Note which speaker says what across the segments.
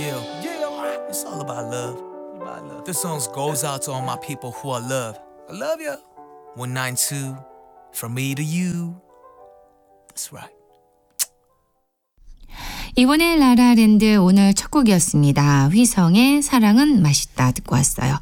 Speaker 1: Yeah, it's all about love. This song goes out to all my people who I love. I love you. 192, from me to you. That's right.
Speaker 2: 이번에 라라랜드 오늘 첫 곡이었습니다. 휘성의 사랑은 맛있다 듣고 왔어요.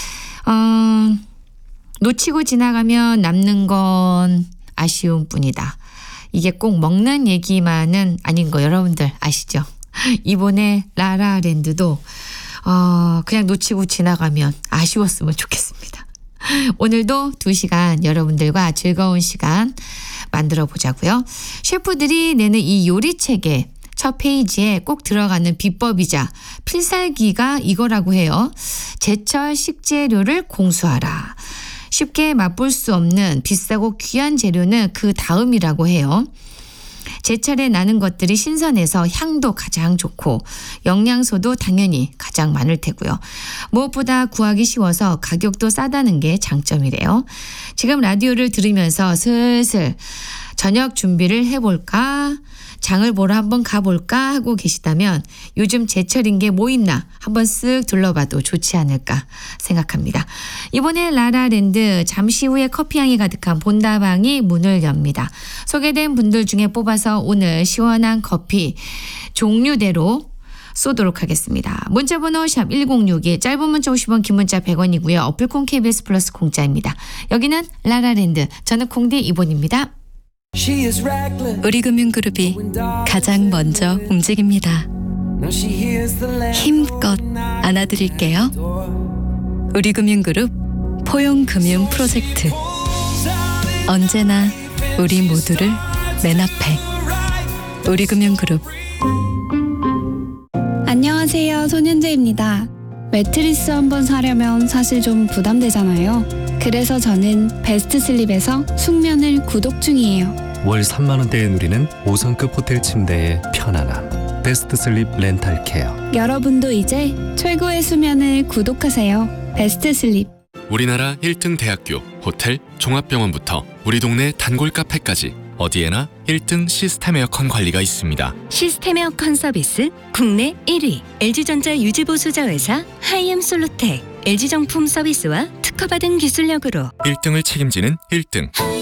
Speaker 2: 놓치고 지나가면 남는 건 아쉬움 뿐이다. 이게 꼭 먹는 얘기만은 아닌 거 여러분들 아시죠? 이번에 라라랜드도 그냥 놓치고 지나가면 아쉬웠으면 좋겠습니다. 오늘도 2시간 여러분들과 즐거운 시간 만들어 보자고요. 셰프들이 내는 이 요리책에 첫 페이지에 꼭 들어가는 비법이자 필살기가 이거라고 해요. 제철 식재료를 공수하라. 쉽게 맛볼 수 없는 비싸고 귀한 재료는 그 다음이라고 해요. 제철에 나는 것들이 신선해서 향도 가장 좋고 영양소도 당연히 가장 많을 테고요. 무엇보다 구하기 쉬워서 가격도 싸다는 게 장점이래요. 지금 라디오를 들으면서 슬슬 저녁 준비를 해볼까? 장을 보러 한번 가볼까 하고 계시다면 요즘 제철인 게 뭐 있나 한번 쓱 둘러봐도 좋지 않을까 생각합니다. 이번에 라라랜드 잠시 후에 커피향이 가득한 본다방이 문을 엽니다. 소개된 분들 중에 뽑아서 오늘 시원한 커피 종류대로 쏘도록 하겠습니다. 문자번호 샵 1061 짧은 문자 50원 긴 문자 100원이고요. 어플콘 KBS 플러스 공짜입니다. 여기는 라라랜드 저는 콩디 이본입니다.
Speaker 3: 우리금융그룹이 가장 먼저 움직입니다. 힘껏 안아드릴게요. 우리금융그룹 포용금융 프로젝트. 언제나 우리 모두를 맨 앞에. 우리금융그룹.
Speaker 4: 안녕하세요. 손현재입니다. 매트리스 한번 사려면 사실 좀 부담되잖아요. 그래서 저는 베스트슬립에서 숙면을 구독 중이에요.
Speaker 5: 월 3만 원대에 누리는 5성급 호텔 침대의 편안함. 베스트슬립 렌탈케어.
Speaker 4: 여러분도 이제 최고의 수면을 구독하세요. 베스트슬립.
Speaker 6: 우리나라 1등 대학교, 호텔, 종합병원부터 우리 동네 단골 카페까지 어디에나 1등 시스템 에어컨 관리가 있습니다.
Speaker 7: 시스템 에어컨 서비스 국내 1위 LG전자 유지보수자 회사 하이엠솔루텍 LG정품 서비스와 특허받은 기술력으로
Speaker 6: 1등을 책임지는 1등